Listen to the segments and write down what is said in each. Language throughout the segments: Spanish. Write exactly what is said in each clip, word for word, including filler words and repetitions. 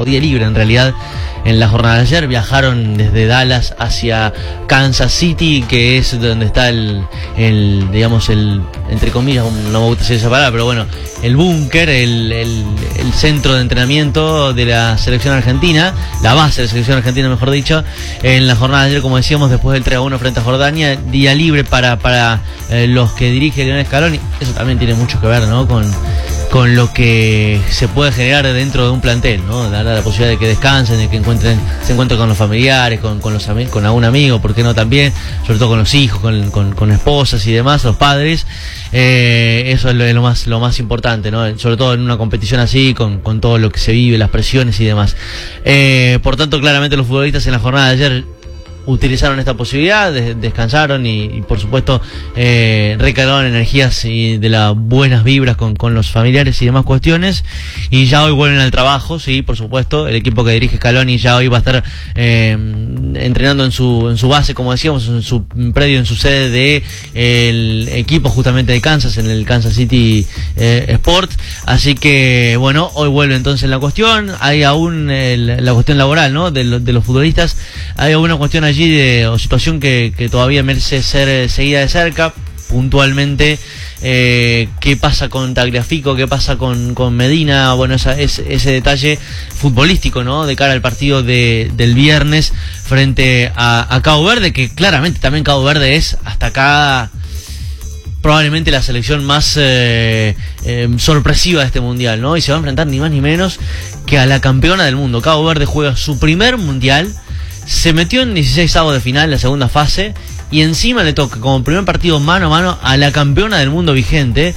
o día libre en realidad, en la jornada de ayer. Viajaron desde Dallas hacia Kansas City, que es donde está el, el digamos, el, entre comillas, no me gusta decir esa palabra, pero bueno, el búnker, el, el, el centro de entrenamiento de la selección argentina, la base de la selección argentina, mejor dicho, en la jornada de ayer, como decíamos, después del tres a uno frente a Jordania. Día libre para, para eh, los que dirige Lionel Scaloni. Eso también tiene mucho que ver, ¿no?, con, con lo que se puede generar dentro de un plantel, ¿no? Dar la posibilidad de que descansen, de que encuentren, se encuentren con los familiares, con, con los amigos, con algún amigo, ¿por qué no también? Sobre todo con los hijos, con, con, con esposas y demás, los padres. Eh, eso es lo, es lo más lo más importante, ¿no? Sobre todo en una competición así, con, con todo lo que se vive, las presiones y demás. Eh, por tanto, claramente los futbolistas en la jornada de ayer utilizaron esta posibilidad, de, descansaron y, y por supuesto eh, recargaron energías y de las buenas vibras con, con los familiares y demás cuestiones, y ya hoy vuelven al trabajo. Sí, por supuesto, el equipo que dirige Scaloni ya hoy va a estar eh, entrenando en su en su base, como decíamos, en su predio, en su sede de eh, el equipo justamente de Kansas, en el Kansas City eh, Sport. Así que bueno, hoy vuelve entonces la cuestión. Hay aún el, la cuestión laboral, ¿no?, de, lo, de los futbolistas. Hay alguna cuestión allí de, o situación que, que todavía merece ser eh, seguida de cerca. Puntualmente, eh, qué pasa con Tagliafico, qué pasa con, con Medina. Bueno, esa, es, ese detalle futbolístico, ¿no?, de cara al partido de, del viernes frente a, a Cabo Verde, que claramente también Cabo Verde es hasta acá probablemente la selección más eh, eh, sorpresiva de este mundial, ¿no? Y se va a enfrentar ni más ni menos que a la campeona del mundo. Cabo Verde juega su primer mundial, se metió en dieciseisavos de final, la segunda fase, y encima le toca como primer partido mano a mano a la campeona del mundo vigente,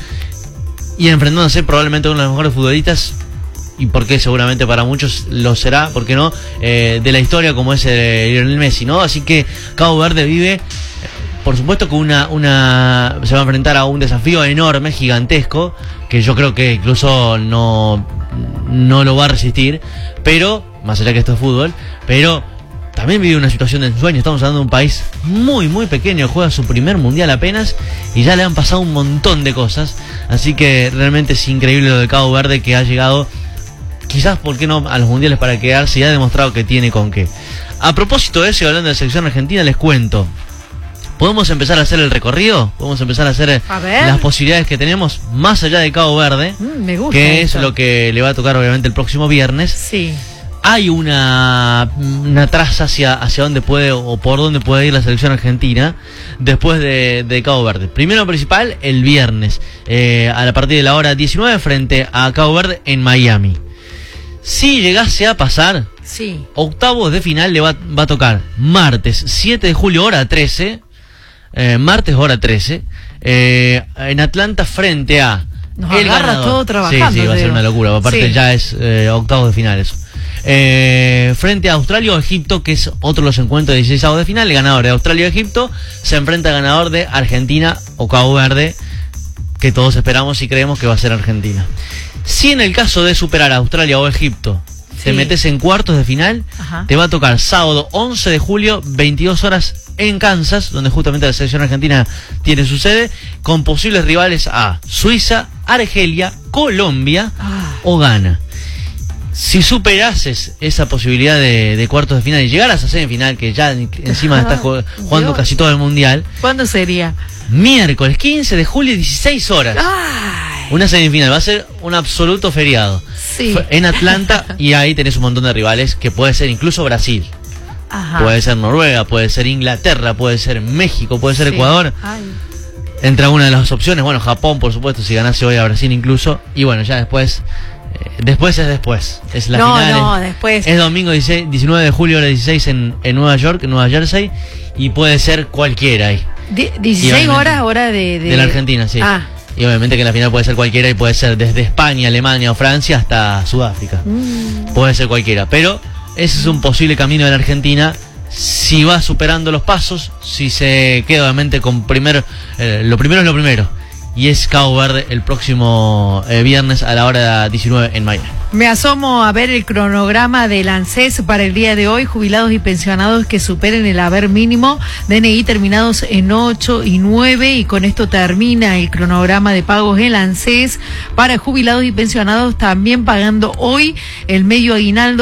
y enfrentándose probablemente a uno de los mejores futbolistas, y porque seguramente para muchos lo será, ¿por qué no?, eh, de la historia, como es eh, Lionel Messi, ¿no? Así que Cabo Verde vive, por supuesto, que una, una se va a enfrentar a un desafío enorme, gigantesco, que yo creo que incluso no, no lo va a resistir, pero, más allá que esto es fútbol, pero también vive una situación de ensueño. Estamos hablando de un país muy, muy pequeño, juega su primer mundial apenas, y ya le han pasado un montón de cosas. Así que realmente es increíble lo de Cabo Verde, que ha llegado, quizás, ¿por qué no?, a los mundiales para quedarse, y ha demostrado que tiene con qué. A propósito de eso, y hablando de la selección argentina, les cuento. ¿Podemos empezar a hacer el recorrido? ¿Podemos empezar a hacer a las posibilidades que tenemos más allá de Cabo Verde? Mm, me gusta. Que eso. es lo que le va a tocar obviamente el próximo viernes. Sí. Hay una, una traza hacia, hacia dónde puede o por dónde puede ir la selección argentina después de, de Cabo Verde. Primero principal, el viernes, eh, a partir de la hora diecinueve, frente a Cabo Verde en Miami. Si llegase a pasar, sí, octavos de final le va, va a tocar martes siete de julio, hora trece. Eh, martes, hora trece. Eh, en Atlanta, frente a... Nos el agarra ganador. todo trabajando. Sí, sí, va a ser una locura. Aparte, sí, ya es eh, octavos de final eso. Eh, frente a Australia o Egipto, que es otro de los encuentros de dieciseisavos de final. El ganador de Australia o Egipto se enfrenta al ganador de Argentina o Cabo Verde, que todos esperamos y creemos que va a ser Argentina. Si en el caso de superar a Australia o Egipto, sí, te metes en cuartos de final, ajá, te va a tocar sábado once de julio, veintidós horas, en Kansas, donde justamente la selección argentina tiene su sede, con posibles rivales a Suiza, Argelia, Colombia ah. o Ghana. Si superases esa posibilidad de, de cuartos de final y llegaras a semifinal, que ya encima estás jugando Dios, casi todo el mundial. ¿Cuándo sería? Miércoles quince de julio, dieciséis horas. Ay. Una semifinal, va a ser un absoluto feriado. Sí. En Atlanta, y ahí tenés un montón de rivales, que puede ser incluso Brasil. Ajá. Puede ser Noruega, puede ser Inglaterra, puede ser México, puede ser sí, Ecuador. Ay. Entre algunas de las opciones, bueno, Japón, por supuesto, si ganase hoy a Brasil incluso. Y bueno, ya después, eh, después es después. Es la no, final. No, es, después. Es domingo diecinueve de julio, hora dieciséis en, en Nueva York, en Nueva Jersey. Y puede ser cualquiera ahí. dieciséis horas, hora de, de... de la Argentina, sí. Ah. Y obviamente que en la final puede ser cualquiera, y puede ser desde España, Alemania o Francia hasta Sudáfrica. Mm. Puede ser cualquiera, pero ese es un posible camino de la Argentina si va superando los pasos, si se queda obviamente con primer, eh, lo primero es lo primero, y es Cabo Verde el próximo eh, viernes a la hora diecinueve en Miami. Me asomo a ver el cronograma del ANSES para el día de hoy. Jubilados y pensionados que superen el haber mínimo, D N I terminados en ocho y nueve, y con esto termina el cronograma de pagos del ANSES para jubilados y pensionados, también pagando hoy el medio aguinaldo